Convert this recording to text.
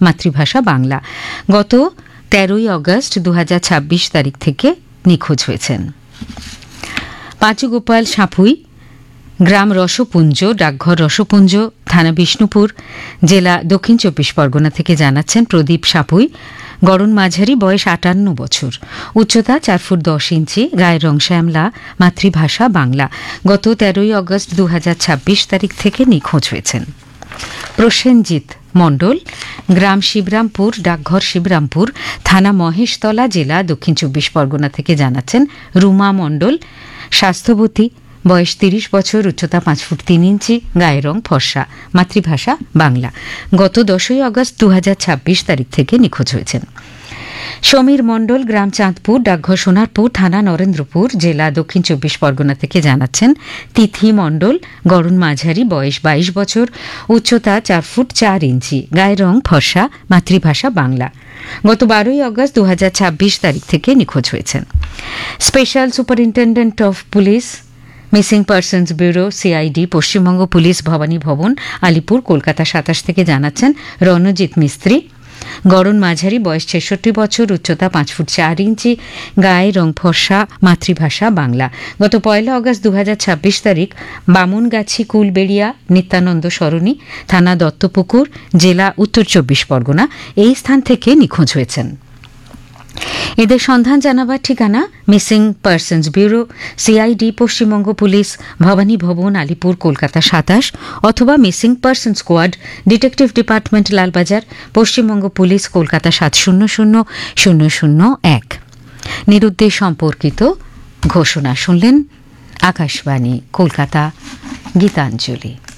মাতৃভাষা বাংলা। গত 13ই আগস্ট 2026 তারিখ থেকে নিখোঁজ হয়েছেন। পাঁচুগোপাল সাঁপুই, গ্রাম রসপুঞ্জ, ডাকঘর রসপুঞ্জ, থানা বিষ্ণুপুর, জেলা দক্ষিণ 24 পরগনা থেকে জানাচ্ছেন প্রদীপ সাঁপুই, গড়ন মাঝারি, বয়স 58 বছর, উচ্চতা 4 ফুট 10 ইঞ্চি, গায়ের রং শ্যামলা, মাতৃভাষা বাংলা। গত 13ই আগস্ট 2026 তারিখ থেকে নিখোঁজ হয়েছেন। প্রসেনজিৎ মণ্ডল, গ্রাম শিবরামপুর, ডাকঘর শিবরামপুর, থানা মহেশতলা, জেলা দক্ষিণ 24 পরগনা থেকে জানাচ্ছেন রুমা মণ্ডল, স্বাস্থ্যবতী, বয়স 30 বছর, উচ্চতা 5 ফুট 3 ইঞ্চি, গায়ের রং ফর্সা, মাতৃভাষা বাংলা। গত 10ই আগস্ট 2026 তারিখ থেকে নিখোঁজ হয়েছেন। সমীর মণ্ডল, গ্রাম চাঁদপুর, ডাকঘর সোনারপুর, থানা নরেন্দ্রপুর, জেলা দক্ষিণ 24 পরগনা থেকে জানাচ্ছেন তিথি মণ্ডল, গড়ন মাঝারি, বয়স 22 বছর, উচ্চতা 4 ফুট 4 ইঞ্চি, গায়ের রং ফর্সা, মাতৃভাষা বাংলা। গত 12ই আগস্ট 2026 তারিখ থেকে নিখোঁজ হয়েছেন। Special superintendent of police, missing persons bureau, CID, Paschimbanga police, Bhabani ভবন, আলিপুর, কলকাতা 27 থেকে জানাচ্ছেন রণজিৎ মিস্ত্রি, গড়ন মাঝারি, বয়স 66 বছর, উচ্চতা 5 ফুট 4 ইঞ্চি, গায়ে রং ফর্সা, মাতৃভাষা বাংলা। গত 1 আগস্ট 2026 তারিখ বামুনগাছি, কুলবেড়িয়া, নিত্যানন্দ সরণি, থানা দত্তপুকুর, জেলা উত্তর 24 পরগনা, এই স্থান থেকে নিখোঁজ হয়েছেন। এদের সন্ধান জানাবার ঠিকানা missing persons bureau, CID, Paschimbanga police, Bhabani ভবন, আলিপুর, কলকাতা 27, অথবা missing person squad, detective department, Lalbazar, Paschimbanga police, Kolkata 700001। নিরুদ্দেশ সম্পর্কিত ঘোষণা শুনলেন। আকাশবাণী কলকাতা, গীতাঞ্জলি।